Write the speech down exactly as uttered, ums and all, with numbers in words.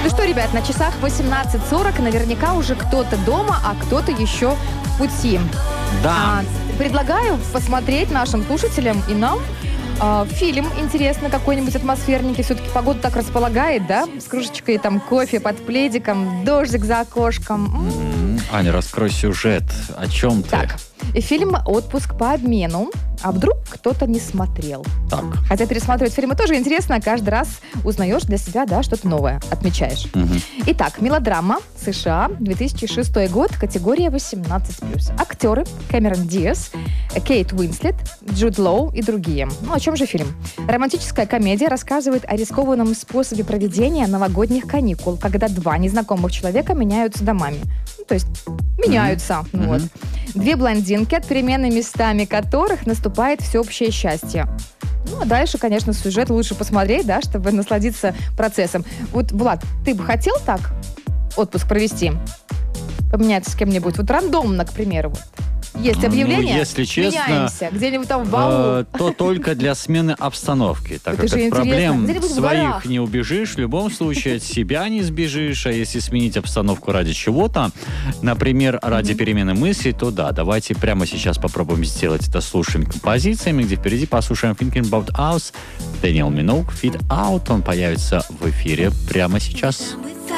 Ну что, ребят, на часах восемнадцать сорок, наверняка уже кто-то дома, а кто-то еще в пути. Да. А, предлагаю посмотреть нашим слушателям и нам а, фильм, интересно, какой-нибудь атмосферненький. Все-таки погода так располагает, да? С кружечкой там кофе под пледиком, дождик за окошком. М-м-м. Аня, раскрой сюжет. О чем ты? Так, фильм «Отпуск по обмену». А вдруг кто-то не смотрел? Так. Хотя пересматривать фильмы тоже интересно. Каждый раз узнаешь для себя, да, что-то новое, отмечаешь. Угу. Итак, мелодрама, США, две тысячи шестой год, категория восемнадцать плюс. Актеры Кэмерон Диаз, Кейт Уинслет, Джуд Лоу и другие. Ну, о чем же фильм? Романтическая комедия рассказывает о рискованном способе проведения новогодних каникул, когда два незнакомых человека меняются домами. Ну, то есть меняются. Mm-hmm. Вот. Две блондинки, от перемены местами которых наступает всеобщее счастье. Ну, а дальше, конечно, сюжет лучше посмотреть, да, чтобы насладиться процессом. Вот, Влад, ты бы хотел так отпуск провести? Поменяться с кем-нибудь? Вот рандомно, к примеру. Вот. Есть объявление, ну, если честно, меняемся, где-нибудь там в балу. Э, то только для смены обстановки, так Это как же от интересно. проблем Где-нибудь в своих горах. не убежишь, в любом случае от себя не сбежишь, а если сменить обстановку ради чего-то, например, ради Мгм. перемены мыслей, то да, давайте прямо сейчас попробуем сделать это с лучшими композициями, где впереди послушаем Thinking About Us, Дэниел Миноуг, Fit Out, он появится в эфире прямо сейчас.